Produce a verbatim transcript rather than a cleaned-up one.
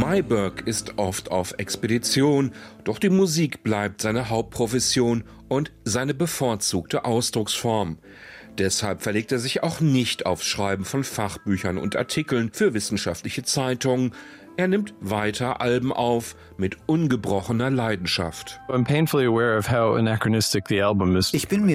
Mayberg ist oft auf Expedition, doch die Musik bleibt seine Hauptprofession und seine bevorzugte Ausdrucksform. Deshalb verlegt er sich auch nicht aufs Schreiben von Fachbüchern und Artikeln für wissenschaftliche Zeitungen. Er nimmt weiter Alben auf mit ungebrochener Leidenschaft. I'm painfully aware of how anachronistic the album is. Ich bin mir